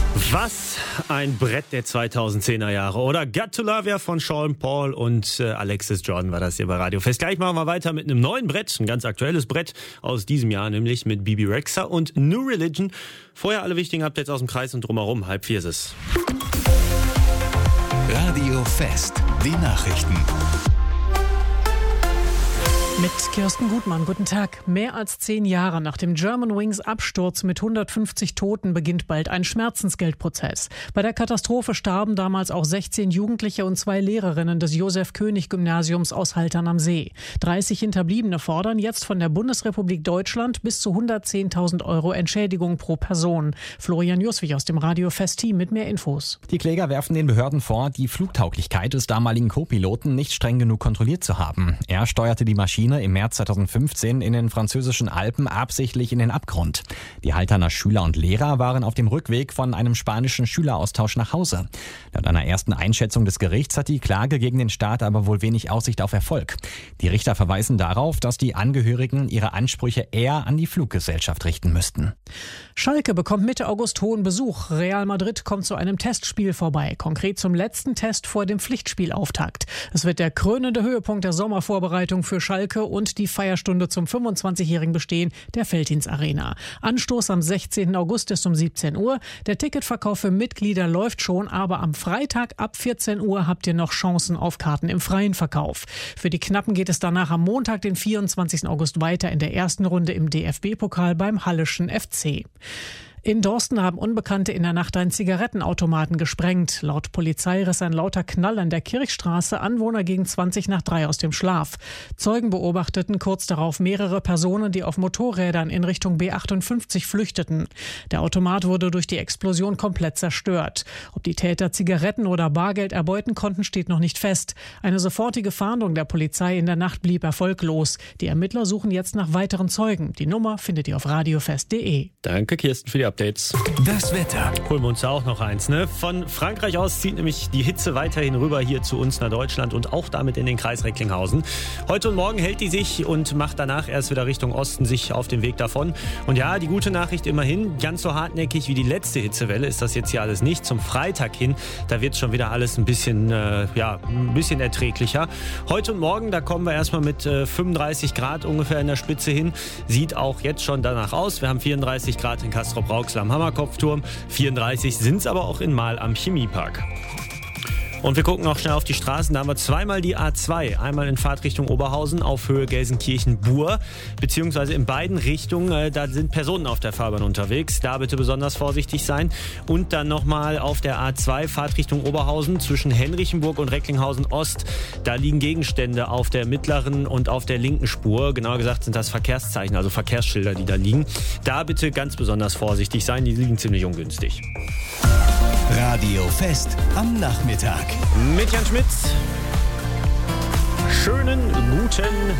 Was ein Brett der 2010er Jahre, oder? Got to Love Ya von Sean Paul und Alexis Jordan war das hier bei Radio Fest. Gleich machen wir weiter mit einem neuen Brett, ein ganz aktuelles Brett aus diesem Jahr, nämlich mit Bebe Rexha und New Religion. Vorher alle wichtigen Updates aus dem Kreis und drumherum. 3:30 ist es. Radio Fest, die Nachrichten. Mit Kirsten Gutmann, guten Tag. Mehr als 10 Jahre nach dem Germanwings Absturz mit 150 Toten beginnt bald ein Schmerzensgeldprozess. Bei der Katastrophe starben damals auch 16 Jugendliche und 2 Lehrerinnen des Josef-König-Gymnasiums aus Haltern am See. 30 Hinterbliebene fordern jetzt von der Bundesrepublik Deutschland bis zu 110.000 € Entschädigung pro Person. Florian Juswig aus dem Radio Fest-Team mit mehr Infos. Die Kläger werfen den Behörden vor, die Flugtauglichkeit des damaligen Co-Piloten nicht streng genug kontrolliert zu haben. Er steuerte die Maschine im März 2015 in den französischen Alpen absichtlich in den Abgrund. Die Halterner Schüler und Lehrer waren auf dem Rückweg von einem spanischen Schüleraustausch nach Hause. Laut einer ersten Einschätzung des Gerichts hat die Klage gegen den Staat aber wohl wenig Aussicht auf Erfolg. Die Richter verweisen darauf, dass die Angehörigen ihre Ansprüche eher an die Fluggesellschaft richten müssten. Schalke bekommt Mitte August hohen Besuch. Real Madrid kommt zu einem Testspiel vorbei, konkret zum letzten Test vor dem Pflichtspielauftakt. Es wird der krönende Höhepunkt der Sommervorbereitung für Schalke und die Feierstunde zum 25-jährigen Bestehen der Veltins Arena. Anstoß am 16. August ist um 17 Uhr. Der Ticketverkauf für Mitglieder läuft schon, aber am Freitag ab 14 Uhr habt ihr noch Chancen auf Karten im freien Verkauf. Für die Knappen geht es danach am Montag, den 24. August weiter in der ersten Runde im DFB-Pokal beim Halleschen FC. In Dorsten haben Unbekannte in der Nacht einen Zigarettenautomaten gesprengt. Laut Polizei riss ein lauter Knall an der Kirchstraße Anwohner gegen 2:20 aus dem Schlaf. Zeugen beobachteten kurz darauf mehrere Personen, die auf Motorrädern in Richtung B58 flüchteten. Der Automat wurde durch die Explosion komplett zerstört. Ob die Täter Zigaretten oder Bargeld erbeuten konnten, steht noch nicht fest. Eine sofortige Fahndung der Polizei in der Nacht blieb erfolglos. Die Ermittler suchen jetzt nach weiteren Zeugen. Die Nummer findet ihr auf radiofest.de. Danke Kirsten für die Updates. Das Wetter. Holen wir uns da auch noch eins, ne? Von Frankreich aus zieht nämlich die Hitze weiterhin rüber hier zu uns nach Deutschland und auch damit in den Kreis Recklinghausen. Heute und morgen hält die sich und macht danach erst wieder Richtung Osten sich auf den Weg davon. Und ja, die gute Nachricht immerhin, ganz so hartnäckig wie die letzte Hitzewelle ist das jetzt hier alles nicht. Zum Freitag hin, da wird schon wieder alles ein bisschen erträglicher. Heute und morgen, da kommen wir erstmal mit 35 Grad ungefähr in der Spitze hin. Sieht auch jetzt schon danach aus. Wir haben 34 Grad in Castrop-Rauxel am Hammerkopfturm, 34 sind es aber auch in Mahl am Chemiepark. Und wir gucken noch schnell auf die Straßen. Da haben wir zweimal die A2. Einmal in Fahrtrichtung Oberhausen auf Höhe Gelsenkirchen-Bur. Beziehungsweise in beiden Richtungen, da sind Personen auf der Fahrbahn unterwegs. Da bitte besonders vorsichtig sein. Und dann nochmal auf der A2 Fahrtrichtung Oberhausen zwischen Henrichenburg und Recklinghausen Ost. Da liegen Gegenstände auf der mittleren und auf der linken Spur. Genauer gesagt sind das Verkehrszeichen, also Verkehrsschilder, die da liegen. Da bitte ganz besonders vorsichtig sein. Die liegen ziemlich ungünstig. Radio Fest am Nachmittag. Mit Jan Schmitz. Schönen guten